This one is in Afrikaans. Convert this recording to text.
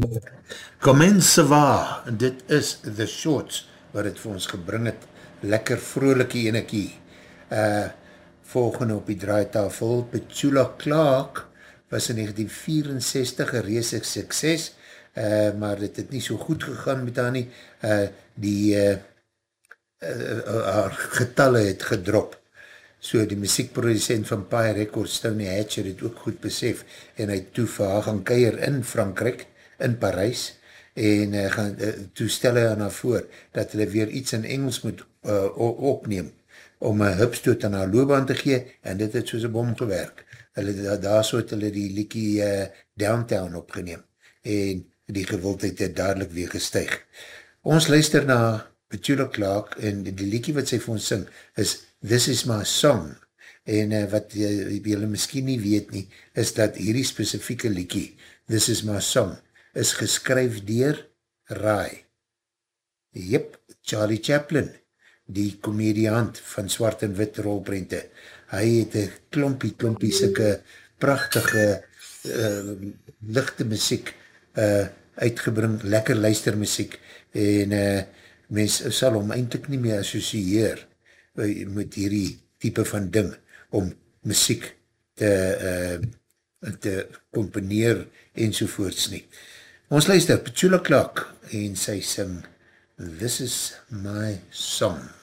Comment ça va? Dit is The Shorts, wat het vir ons gebring het. Lekker vrolike enekie. Volgende op die draaitafel, Petula Clark, was in 1964 een reese sukses, maar dit het nie so goed gegaan met haar nie. Haar getalle het gedrop. So die muziekproducent van Pye Records, Tony Hatcher, het ook goed besef en hy toe vir haar gaan kuier in Frankrijk, in Parijs, en toe stel hy aan haar voor dat hulle weer iets in Engels moet opneem om een hupstoot aan haar loopbaan te gee, en dit het soos een bom gewerk. Daar so het hulle die liekie Downtown opgeneem, en die gewildheid het dadelijk weer gestuig. Ons luister na Petula Clark, en die liekie wat sy vir ons sing, is This Is My Song, en wat julle miskien nie weet nie, is dat hierdie spesifieke liekie, This Is My Song, is geskryf deur Rai. Jep, Charlie Chaplin, die komediant van swart en wit rolprente. Hy het een klompie sulke prachtige lichte muziek uitgebring, lekker luistermuziek, en mens sal hom eintlik nie meer associeer met hierdie type van ding, om muziek te komponeer ensovoorts nie. Ons luister Petula Clark en sy sing This Is My Song.